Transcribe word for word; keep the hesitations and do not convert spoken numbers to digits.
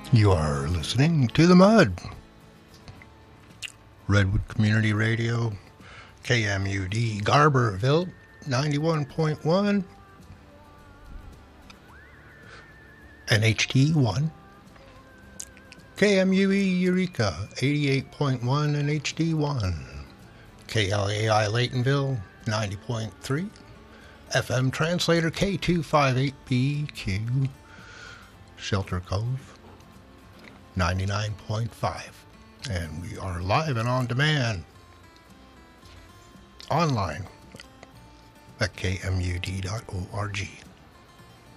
You are listening to The Mud. Redwood Community Radio, K M U D Garberville, ninety-one point one, and H T one. K M U E Eureka, eighty-eight point one and H D one. K L A I Laytonville, ninety point three. F M Translator K two fifty-eight B Q. Shelter Cove, ninety-nine point five. And we are live and on demand online at K M U D dot org.